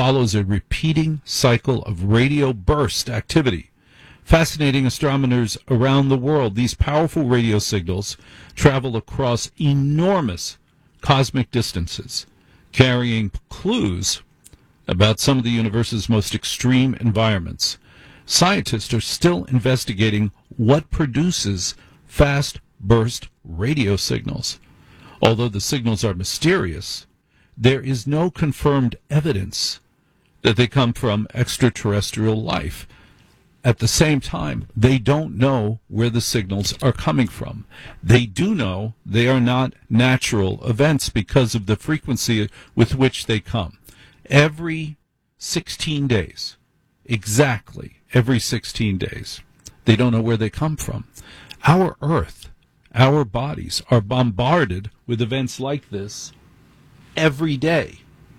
follows a repeating cycle of radio burst activity. Fascinating astronomers around the world, these powerful radio signals travel across enormous cosmic distances, carrying clues about some of the universe's most extreme environments. Scientists are still investigating what produces fast burst radio signals. Although the signals are mysterious, there is no confirmed evidence that they come from extraterrestrial life. At the same time, they don't know where the signals are coming from. They do know they are not natural events because of the frequency with which they come. Every 16 days, exactly every 16 days, they don't know where they come from. Our Earth, our bodies are bombarded with events like this every day.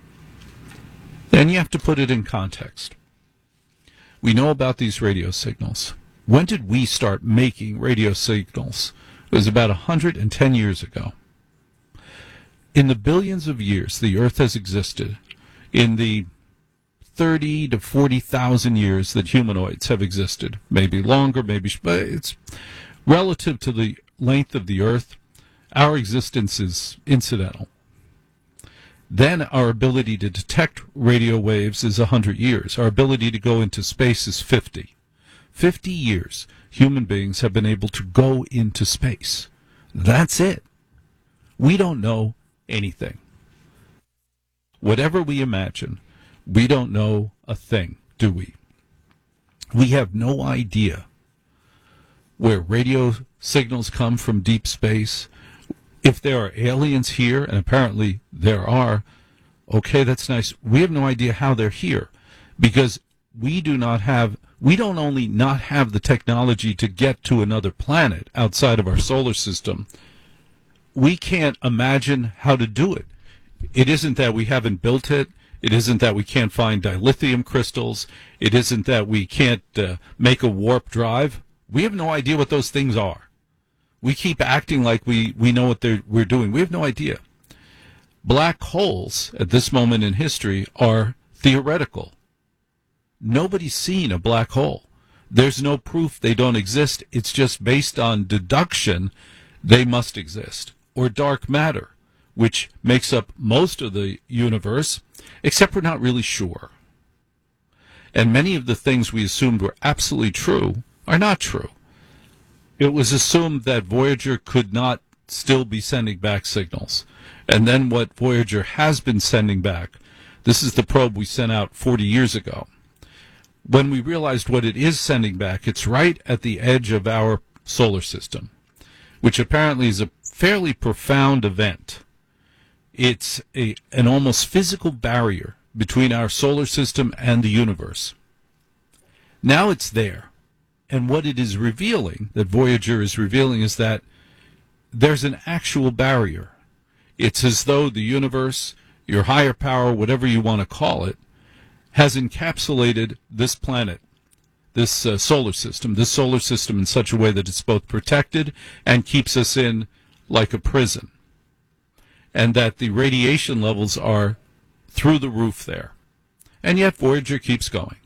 Then you have to put it in context. We know about these radio signals. When did we start making radio signals? It was about 110 years ago. In the billions of years the Earth has existed, in the 30 to 40,000 years that humanoids have existed, maybe longer, but it's relative to the length of the Earth, our existence is incidental. Then our ability to detect radio waves is 100 years. Our ability to go into space is 50. 50 years human beings have been able to go into space. That's it. We don't know anything. Whatever we imagine, we don't know a thing, do we? We have no idea where radio signals come from deep space. If there are aliens here, and apparently there are, okay, that's nice. We have no idea how they're here because we don't only not have the technology to get to another planet outside of our solar system, we can't imagine how to do it. It isn't that we haven't built it. It isn't that we can't find dilithium crystals. It isn't that we can't make a warp drive. We have no idea what those things are. We keep acting like we know what we're doing. We have no idea. Black holes, at this moment in history, are theoretical. Nobody's seen a black hole. There's no proof they don't exist. It's just based on deduction they must exist. Or dark matter, which makes up most of the universe, except we're not really sure. And many of the things we assumed were absolutely true are not true. It was assumed that Voyager could not still be sending back signals. And then what Voyager has been sending back, this is the probe we sent out 40 years ago. When we realized what it is sending back, it's right at the edge of our solar system, which apparently is a fairly profound event. It's an almost physical barrier between our solar system and the universe. Now it's there. And what it is revealing, that Voyager is revealing, is that there's an actual barrier. It's as though the universe, your higher power, whatever you want to call it, has encapsulated this planet, this solar system in such a way that it's both protected and keeps us in like a prison. And that the radiation levels are through the roof there. And yet Voyager keeps going.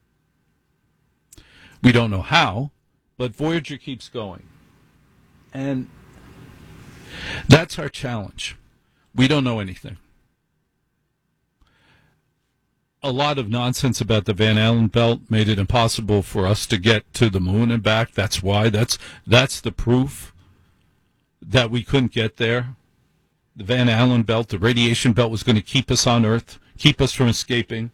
We don't know how, but Voyager keeps going. And that's our challenge. We don't know anything. A lot of nonsense about the Van Allen belt made it impossible for us to get to the moon and back. That's why. That's the proof that we couldn't get there. The Van Allen belt, the radiation belt, was going to keep us on Earth, keep us from escaping.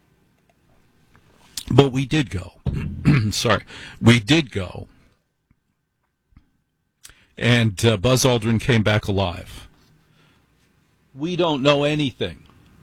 But we did go. Sorry. We did go. And Buzz Aldrin came back alive. We don't know anything.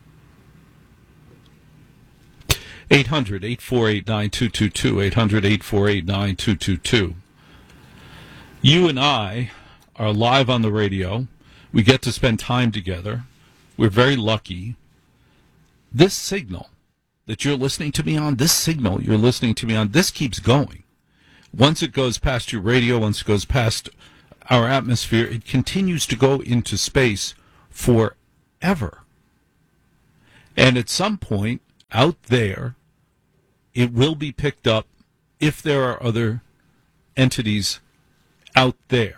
800-848-9222, 800-848-9222. You and I are live on the radio. We get to spend time together. We're very lucky. This signal that you're listening to me on, this keeps going. Once it goes past your radio, once it goes past our atmosphere, it continues to go into space forever. And at some point, out there. It will be picked up if there are other entities out there.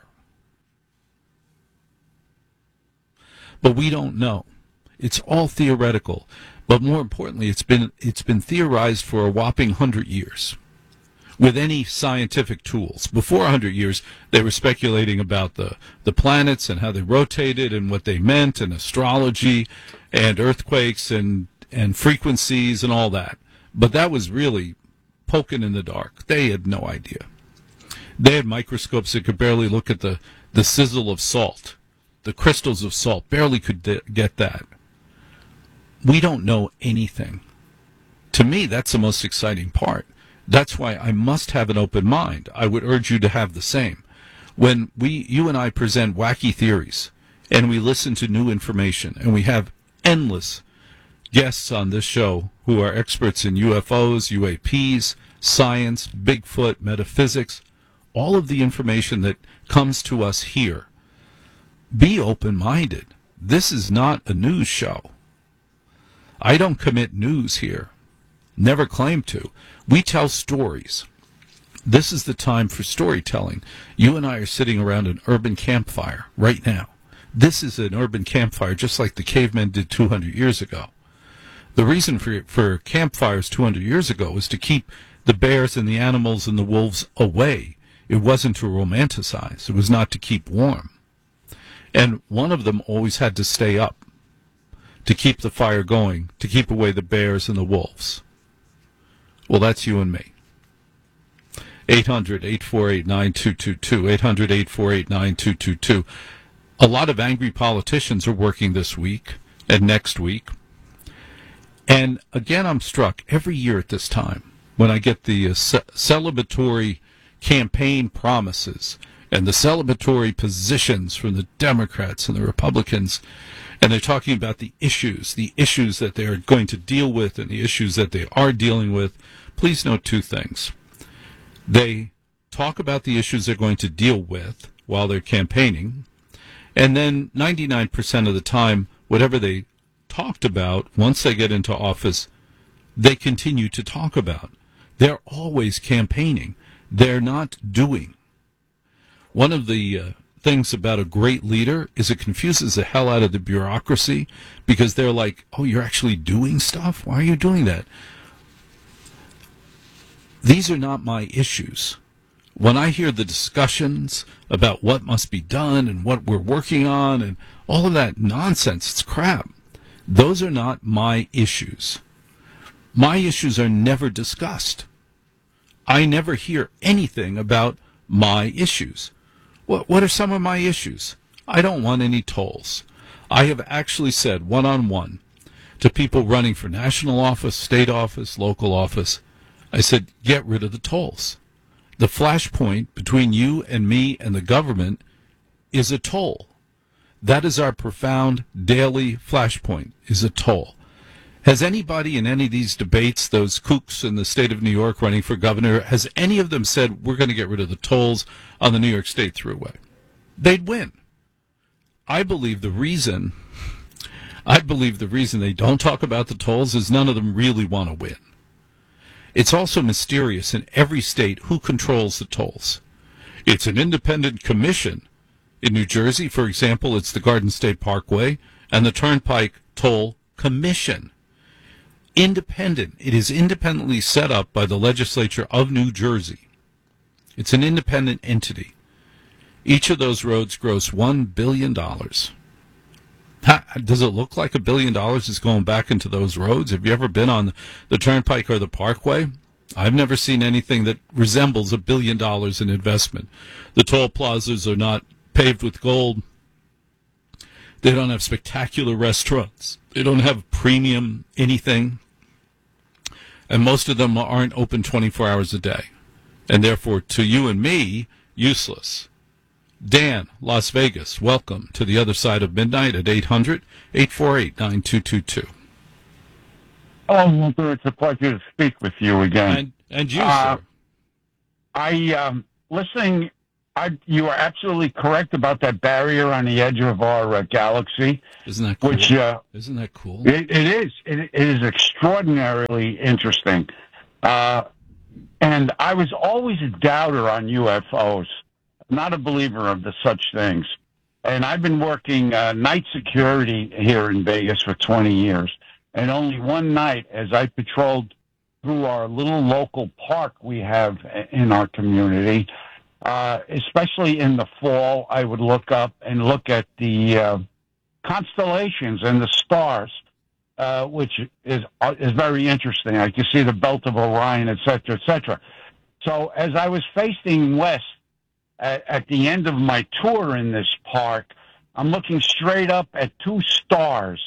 But we don't know. It's all theoretical. But more importantly, it's been theorized for a whopping 100 years with any scientific tools. Before 100 years, they were speculating about the planets and how they rotated and what they meant, and astrology and earthquakes and frequencies and all that. But that was really poking in the dark. They had no idea. They had microscopes that could barely look at the sizzle of salt. The crystals of salt barely could get that. We don't know anything. To me, that's the most exciting part. That's why I must have an open mind. I would urge you to have the same. When you and I present wacky theories, and we listen to new information, and we have endless guests on this show who are experts in UFOs, UAPs, science, Bigfoot, metaphysics, all of the information that comes to us here. Be open-minded. This is not a news show. I don't commit news here. Never claim to. We tell stories. This is the time for storytelling. You and I are sitting around an urban campfire right now. This is an urban campfire just like the cavemen did 200 years ago. The reason for campfires 200 years ago was to keep the bears and the animals and the wolves away. It wasn't to romanticize. It was not to keep warm. And one of them always had to stay up to keep the fire going, to keep away the bears and the wolves. Well, that's you and me. 800-848-9222, 800-848-9222. A lot of angry politicians are working this week and next week. And again, I'm struck every year at this time when I get the celebratory campaign promises and the celebratory positions from the Democrats and the Republicans, and they're talking about the issues that they are going to deal with and the issues that they are dealing with. Please note two things. They talk about the issues they're going to deal with while they're campaigning, and then 99% of the time, whatever they talked about, once they get into office, they continue to talk about. They're always campaigning. They're not doing. One of the things about a great leader is it confuses the hell out of the bureaucracy, because they're like, oh, you're actually doing stuff? Why are you doing that? These are not my issues. When I hear the discussions about what must be done and what we're working on and all of that nonsense, it's crap. Those are not my issues. My issues are never discussed. I never hear anything about my issues. What are some of my issues? I don't want any tolls. I have actually said one-on-one to people running for national office, state office, local office, I said, get rid of the tolls. The flashpoint between you and me and the government is a toll. That is our profound daily flashpoint, is a toll. Has anybody in any of these debates, those kooks in the state of New York running for governor, has any of them said, we're going to get rid of the tolls on the New York State Thruway? They'd win. I believe the reason they don't talk about the tolls is none of them really want to win. It's also mysterious in every state who controls the tolls. It's an independent commission. In New Jersey, for example, it's the Garden State Parkway and the Turnpike Toll Commission. Independent. It is independently set up by the legislature of New Jersey. It's an independent entity. Each of those roads gross $1 billion. Does it look like $1 billion is going back into those roads? Have you ever been on the Turnpike or the Parkway? I've never seen anything that resembles $1 billion in investment. The toll plazas are not paved with gold. They don't have spectacular restaurants. They don't have premium anything. And most of them aren't open 24 hours a day. And therefore, to you and me, useless. Dan, Las Vegas, welcome to the other side of midnight at 800-848-9222. Oh, Walter, it's a pleasure to speak with you again. And you, sir. Listening You are absolutely correct about that barrier on the edge of our galaxy. Isn't that cool? Which isn't that cool? It is. It is extraordinarily interesting. And I was always a doubter on UFOs, not a believer of such things. And I've been working night security here in Vegas for 20 years. And only one night, as I patrolled through our little local park we have in our community, especially in the fall, I would look up and look at the constellations and the stars, which is very interesting. I can see the belt of Orion, et cetera, et cetera. So as I was facing west at the end of my tour in this park, I'm looking straight up at two stars.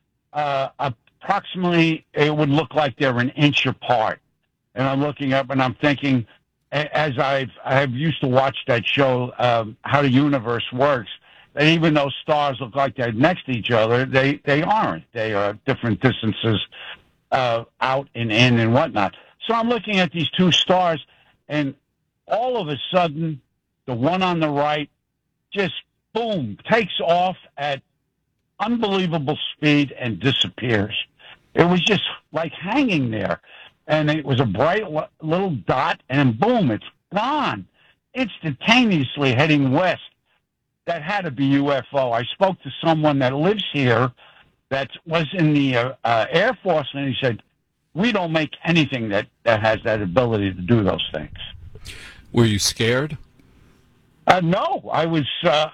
Approximately, it would look like they're an inch apart. And I'm looking up and I'm thinking, as I've used to watch that show, How the Universe Works, that even though stars look like they're next to each other, they aren't. They are different distances out and in and whatnot. So I'm looking at these two stars, and all of a sudden, the one on the right just, boom, takes off at unbelievable speed and disappears. It was just like hanging there. And it was a bright little dot, and boom, it's gone, instantaneously heading west. That had to be UFO. I spoke to someone that lives here that was in the Air Force, and he said, we don't make anything that has that ability to do those things. Were you scared? No, I was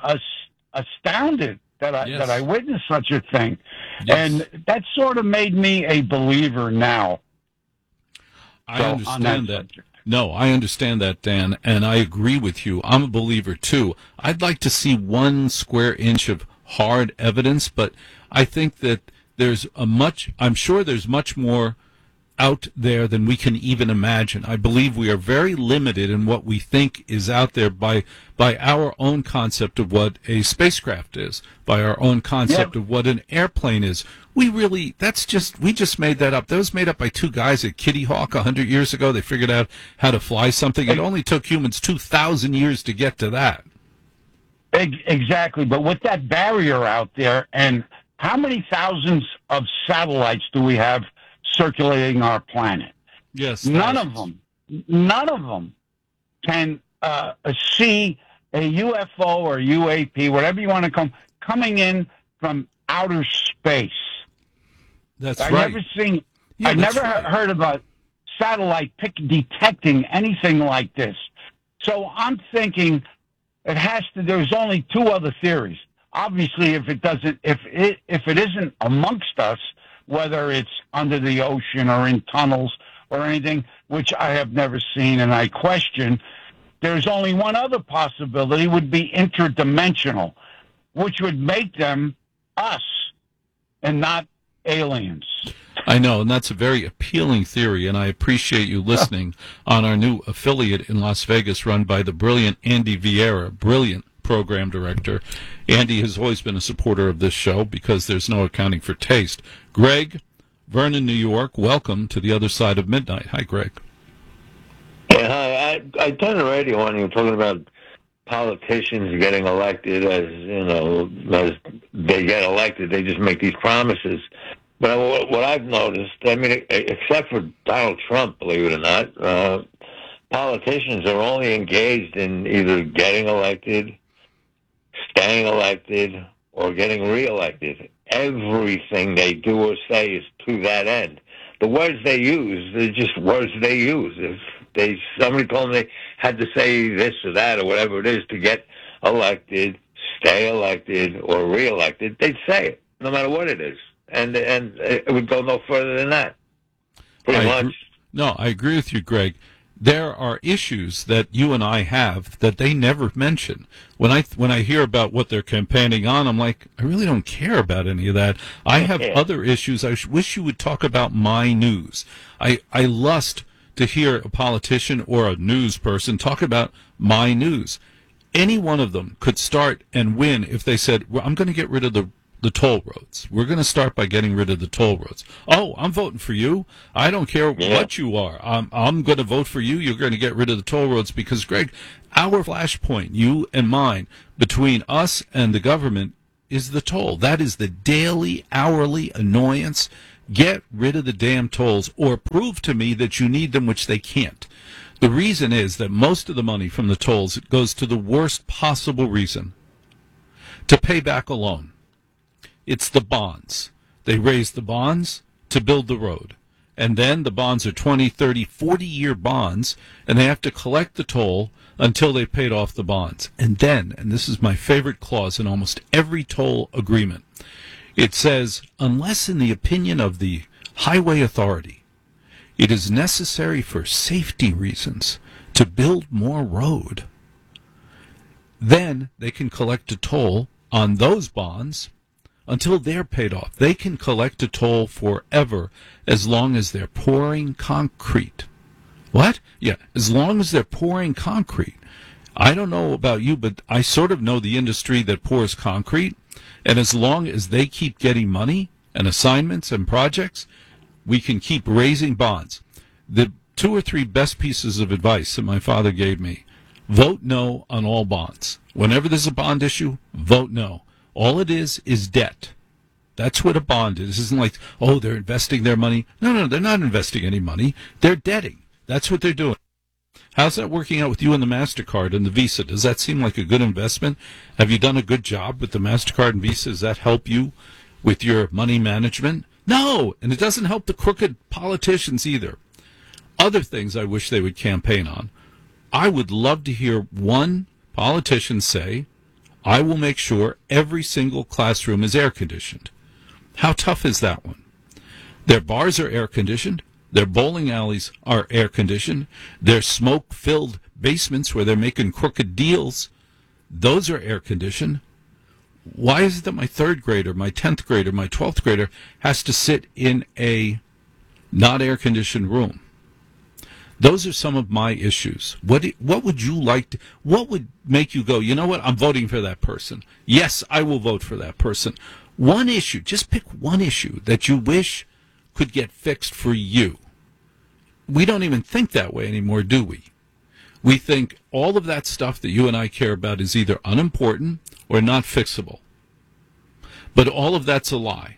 astounded that I witnessed such a thing. Yes. And that sort of made me a believer now. I understand that. No, I understand that, Dan, and I agree with you. I'm a believer, too. I'd like to see 1 square inch of hard evidence, but I think that I'm sure there's much more out there than we can even imagine. I believe we are very limited in what we think is out there by our own concept of what a spacecraft is, by our own concept of what an airplane is. We just made that up. That was made up by 2 guys at Kitty Hawk 100 years ago. They figured out how to fly something. It only took humans 2,000 years to get to that. Exactly. But with that barrier out there, and how many thousands of satellites do we have circulating our planet? Yes. None of them can see a UFO or UAP, whatever you want to coming in from outer space. That's right. I've never heard of a satellite detecting anything like this. So I'm thinking there's only 2 other theories. Obviously, if it isn't amongst us, whether it's under the ocean or in tunnels or anything, which I have never seen and I question, there's only one other possibility, would be interdimensional, which would make them us and not aliens. I know, and that's a very appealing theory, and I appreciate you listening on our new affiliate in Las Vegas run by the brilliant Andy Vieira, brilliant program director. Andy has always been a supporter of this show because there's no accounting for taste. Greg, Vernon, New York, welcome to the other side of midnight. Hi, Greg. Yeah, hi. I turned the radio on. You were talking about politicians getting elected. As they get elected, they just make these promises. But what I've noticed, I mean, except for Donald Trump, believe it or not, politicians are only engaged in either getting elected, staying elected, or getting reelected. Everything they do or say is to that end. The words they use, they're just words they use. If somebody told them they had to say this or that or whatever it is to get elected, stay elected, or reelected, they'd say it, no matter what it is. And it would go no further than that. Pretty much. No, I agree with you, Greg. There are issues that you and I have that they never mention. When I hear about what they're campaigning on, I'm like, I really don't care about any of that. I have other issues. I wish you would talk about my news. I lust to hear a politician or a news person talk about my news. Any one of them could start and win if they said, well, I'm going to get rid of the the toll roads. We're going to start by getting rid of the toll roads. Oh, I'm voting for you. I don't care what you are. I'm going to vote for you. You're going to get rid of the toll roads because, Greg, our flashpoint, you and mine, between us and the government is the toll. That is the daily, hourly annoyance. Get rid of the damn tolls or prove to me that you need them, which they can't. The reason is that most of the money from the tolls goes to the worst possible reason, to pay back a loan. It's the bonds. They raise the bonds to build the road. And then the bonds are 20, 30, 40-year bonds, and they have to collect the toll until they've paid off the bonds. And then, and this is my favorite clause in almost every toll agreement, it says, unless in the opinion of the highway authority, it is necessary for safety reasons to build more road, then they can collect a toll on those bonds until they're paid off. They can collect a toll forever as long as they're pouring concrete. What? Yeah, as long as they're pouring concrete. I don't know about you, but I sort of know the industry that pours concrete, and as long as they keep getting money and assignments and projects, we can keep raising bonds. The 2 or 3 best pieces of advice that my father gave me: vote no on all bonds. Whenever there's a bond issue, vote no. All it is debt. That's what a bond is. It isn't like, oh, they're investing their money. No, they're not investing any money. They're debting. That's what they're doing. How's that working out with you and the MasterCard and the Visa? Does that seem like a good investment? Have you done a good job with the MasterCard and Visa? Does that help you with your money management? No, and it doesn't help the crooked politicians either. Other things I wish they would campaign on. I would love to hear one politician say, I will make sure every single classroom is air-conditioned. How tough is that one? Their bars are air-conditioned. Their bowling alleys are air-conditioned. Their smoke-filled basements where they're making crooked deals, those are air-conditioned. Why is it that my 3rd grader, my 10th grader, my 12th grader has to sit in a not air-conditioned room? Those are some of my issues. What would you like to, what would make you go, you know what, I'm voting for that person. Yes, I will vote for that person. One issue, just pick one issue that you wish could get fixed for you. We don't even think that way anymore, do we? We think all of that stuff that you and I care about is either unimportant or not fixable. But all of that's a lie.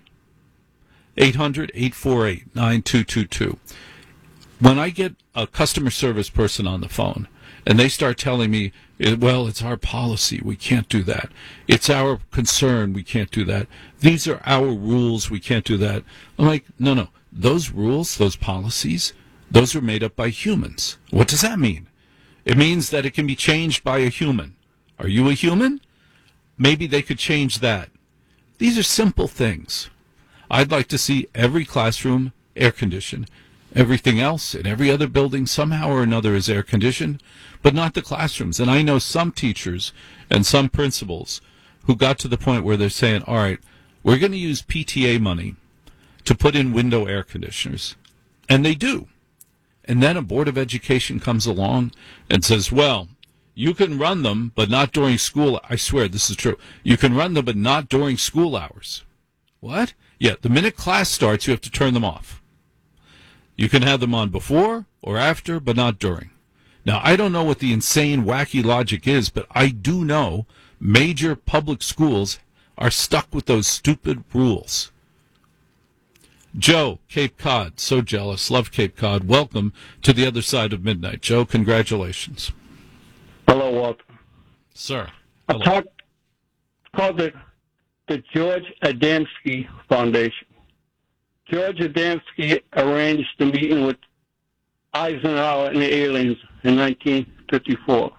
800-848-9222. When I get a customer service person on the phone and they start telling me, well, it's our policy, we can't do that. It's our concern, we can't do that. These are our rules, we can't do that. I'm like, no. Those rules, those policies, those are made up by humans. What does that mean? It means that it can be changed by a human. Are you a human? Maybe they could change that. These are simple things. I'd like to see every classroom air-conditioned. Everything else in every other building somehow or another is air-conditioned, but not the classrooms. And I know some teachers and some principals who got to the point where they're saying, all right, we're going to use PTA money to put in window air conditioners. And they do. And then a Board of Education comes along and says, well, you can run them, but not during school. I swear, this is true. You can run them, but not during school hours. What? Yeah, the minute class starts, you have to turn them off. You can have them on before or after, but not during. Now, I don't know what the insane, wacky logic is, but I do know major public schools are stuck with those stupid rules. Joe, Cape Cod, so jealous, love Cape Cod. Welcome to the other side of midnight. Joe, congratulations. Hello, Walter. Sir. Hello. It's called the George Adamski Foundation. George Adamski arranged the meeting with Eisenhower and the aliens in 1954.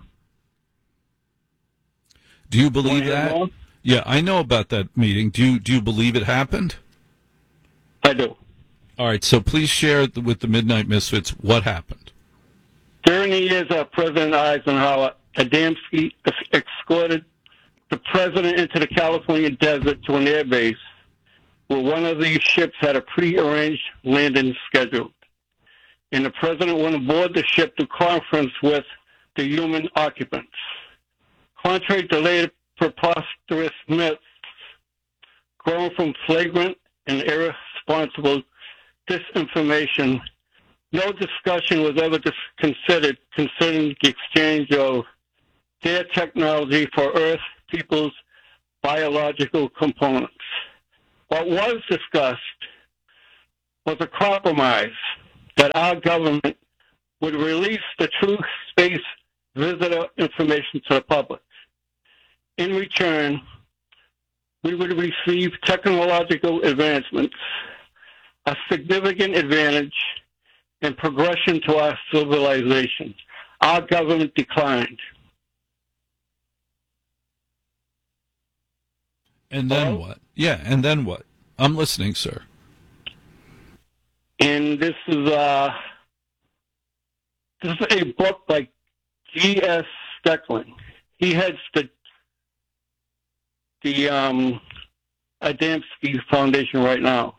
Do you believe that? Yeah, I know about that meeting. Do you believe it happened? I do. All right, so please share with the Midnight Misfits what happened. During the years of President Eisenhower, Adamski escorted the president into the California desert to an air base where one of these ships had a pre-arranged landing scheduled. And the president went aboard the ship to conference with the human occupants. Contrary to later preposterous myths, grown from flagrant and irresponsible disinformation. No discussion was ever considered concerning the exchange of their technology for Earth people's biological components. What was discussed was a compromise that our government would release the true space visitor information to the public. In return, we would receive technological advancements, a significant advantage, and progression to our civilization. Our government declined. And then what? Yeah, and then what? I'm listening, sir. And this is a book by G.S. Steckling. He heads the Adamski Foundation right now.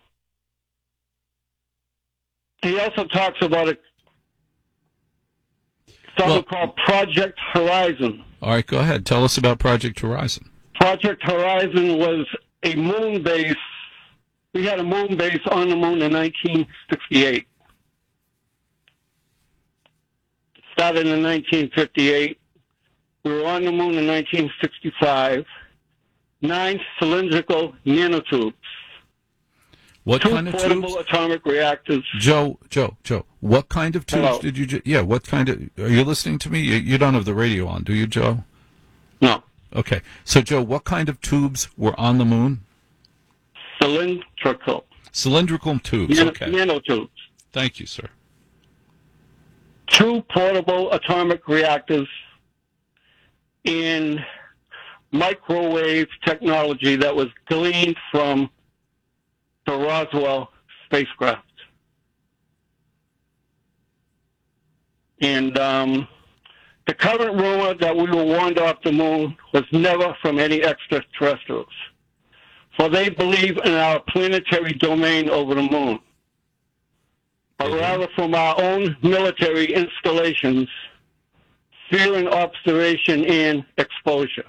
He also talks about something called Project Horizon. All right, go ahead. Tell us about Project Horizon. Project Horizon was a moon base. We had a moon base on the moon in 1968. It started in 1958. We were on the moon in 1965. 9 cylindrical nanotubes. What 2 kind of portable tubes? atomic reactors. Joe, what kind of tubes Hello? did you? Yeah, what kind of? Are you listening to me? You don't have the radio on, do you, Joe? No. Okay, so Joe, what kind of tubes were on the moon? Cylindrical. Cylindrical tubes. Okay. Nanotubes. Thank you, sir. 2 portable atomic reactors in microwave technology that was gleaned from the Roswell spacecraft. And the current rumor that we were warned off the moon was never from any extraterrestrials, for they believe in our planetary domain over the moon, but rather from our own military installations, fear and observation and exposure.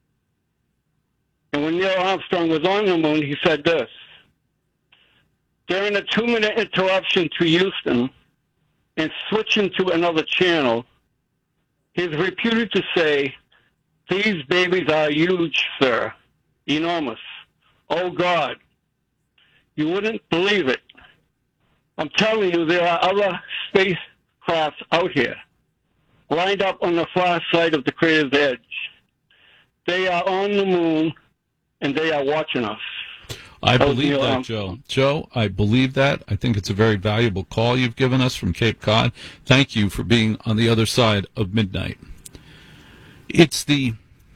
And when Neil Armstrong was on the moon, he said this: during a 2-minute interruption to Houston and switching to another channel, he's reputed to say, "These babies are huge, sir, enormous. Oh, God, you wouldn't believe it. I'm telling you, there are other spacecrafts out here, lined up on the far side of the crater's edge. They are on the moon, and they are watching us." I believe that, Joe. Joe, I believe that. I think it's a very valuable call you've given us from Cape Cod. Thank you for being on the other side of midnight. It's the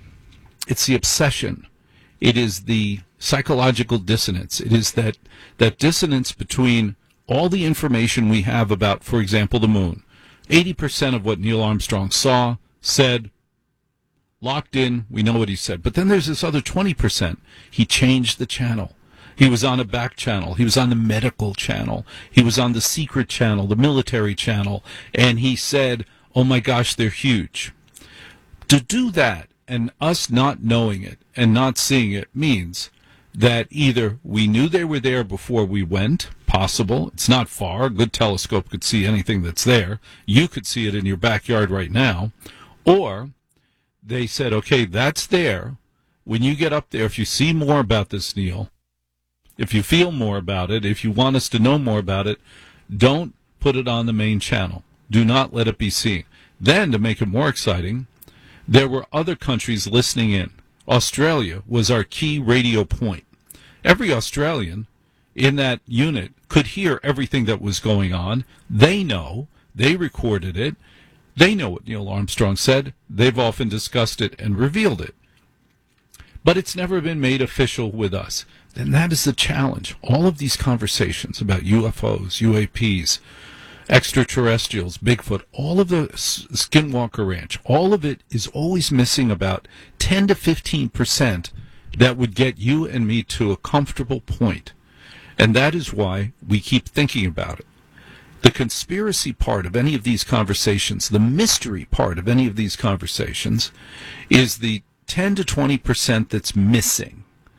obsession. It is the psychological dissonance. It is that dissonance between all the information we have about, for example, the moon. 80% of what Neil Armstrong saw, said, locked in, we know what he said. But then there's this other 20%. He changed the channel. He was on a back channel. He was on the medical channel. He was on the secret channel, the military channel. And he said, oh my gosh, they're huge. To do that, and us not knowing it and not seeing it, means that either we knew they were there before we went, possible, it's not far, a good telescope could see anything that's there, you could see it in your backyard right now, or they said, okay, that's there. When you get up there, if you see more about this, Neil, if you feel more about it, if you want us to know more about it, don't put it on the main channel. Do not let it be seen. Then, to make it more exciting, there were other countries listening in. Australia was our key radio point. Every Australian in that unit could hear everything that was going on. They know. They recorded it. They know what Neil Armstrong said. They've often discussed it and revealed it. But it's never been made official with us. And that is the challenge. All of these conversations about UFOs, UAPs, extraterrestrials, Bigfoot, all of the Skinwalker Ranch, all of it is always missing about 10 to 15% that would get you and me to a comfortable point. And that is why we keep thinking about it. The conspiracy part of any of these conversations, the mystery part of any of these conversations, is the 10 to 20% that's missing.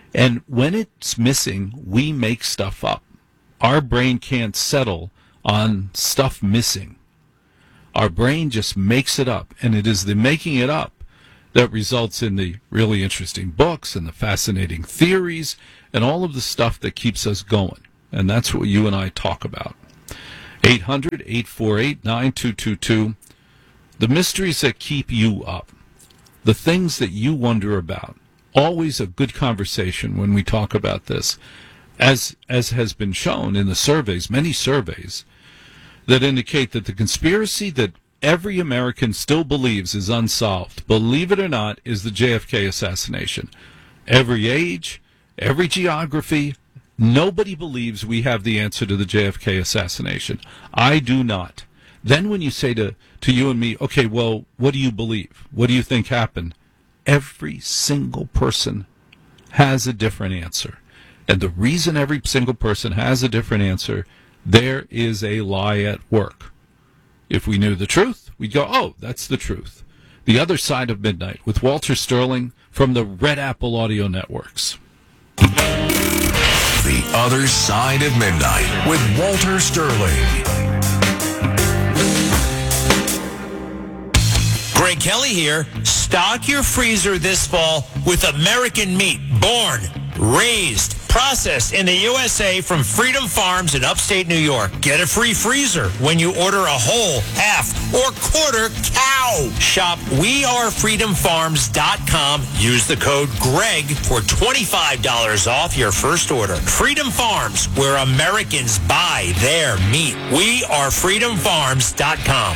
And when it's missing, we make stuff up. Our brain can't settle on stuff missing. Our brain just makes it up, and it is the making it up that results in the really interesting books and the fascinating theories and all of the stuff that keeps us going. And that's what you and I talk about. 800-848-9222. The mysteries that keep you up. The things that you wonder about. Always a good conversation when we talk about this. As has been shown in the surveys, many surveys, that indicate that the conspiracy that every American still believes is unsolved, believe it or not, is the JFK assassination. Every age, every geography, nobody believes we have the answer to the JFK assassination. I do not. Then when you say to you and me, okay, well, what do you believe? What do you think happened? Every single person has a different answer. And the reason every single person has a different answer, there is a lie at work. If we knew the truth, we'd go, oh, that's the truth. The Other Side of Midnight with Walter Sterling from the Red Apple Audio Networks. The Other Side of Midnight with Walter Sterling. Greg Kelly here. Stock your freezer this fall with American meat, born, raised, processed in the USA from Freedom Farms in upstate New York. Get a free freezer when you order a whole, half, or quarter cow. Shop wearefreedomfarms.com. Use the code GREG for $25 off your first order. Freedom Farms, where Americans buy their meat. wearefreedomfarms.com.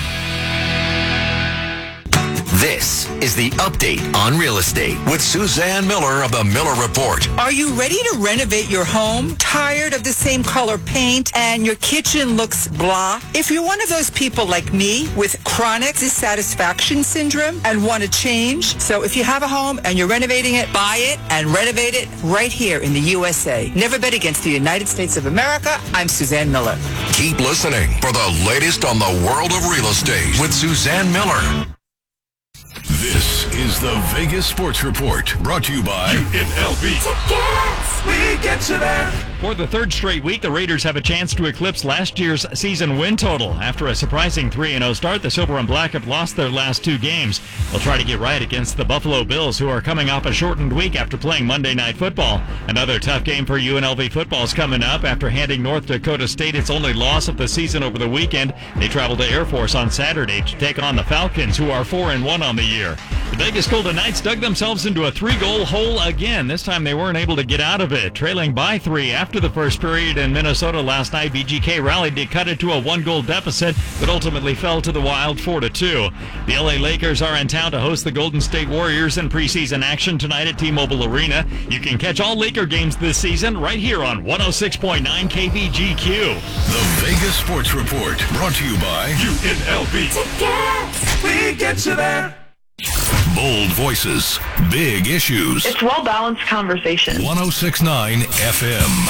This is the Update on Real Estate with Suzanne Miller of the Miller Report. Are you ready to renovate your home? Tired of the same color paint and your kitchen looks blah? If you're one of those people like me with chronic dissatisfaction syndrome and want to change, so if you have a home and you're renovating it, buy it and renovate it right here in the USA. Never bet against the United States of America. I'm Suzanne Miller. Keep listening for the latest on the world of real estate with Suzanne Miller. This is the Vegas Sports Report, brought to you by UNLV. Tickets! We get you there. For the third straight week, the Raiders have a chance to eclipse last year's season win total. After a surprising 3-0 start, the Silver and Black have lost their last two games. They'll try to get right against the Buffalo Bills, who are coming off a shortened week after playing Monday Night Football. Another tough game for UNLV football is coming up after handing North Dakota State its only loss of the season over the weekend. They travel to Air Force on Saturday to take on the Falcons, who are 4-1 on the year. The Vegas Golden Knights dug themselves into a 3-goal hole again. This time they weren't able to get out of it. Trailing by 3 after the first period in Minnesota last night, VGK rallied to cut it to a 1-goal deficit, but ultimately fell to the Wild 4-2. The LA Lakers are in town to host the Golden State Warriors in preseason action tonight at T-Mobile Arena. You can catch all Laker games this season right here on 106.9 KVGQ. The Vegas Sports Report, brought to you by UNLV. Tickets! We get you there. Bold voices, big issues. It's well-balanced conversation. 106.9 FM.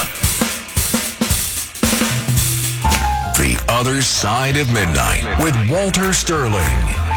The Other Side of Midnight with Walter Sterling.